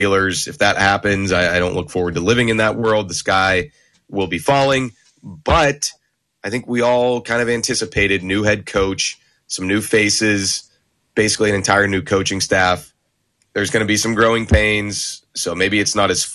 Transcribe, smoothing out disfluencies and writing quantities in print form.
Steelers. If that happens, I don't look forward to living in that world. The sky will be falling. But I think we all kind of anticipated new head coach, some new faces, basically an entire new coaching staff. There's going to be some growing pains, so maybe it's not as